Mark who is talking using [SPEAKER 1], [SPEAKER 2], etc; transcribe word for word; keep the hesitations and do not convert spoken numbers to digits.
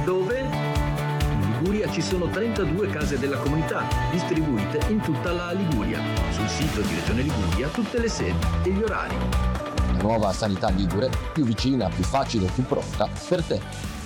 [SPEAKER 1] Dove? In Liguria ci sono trentadue case della comunità, distribuite in tutta la Liguria. Sul sito di Regione Liguria tutte le sedi e gli orari.
[SPEAKER 2] La nuova sanità ligure, più vicina, più facile, più pronta per te.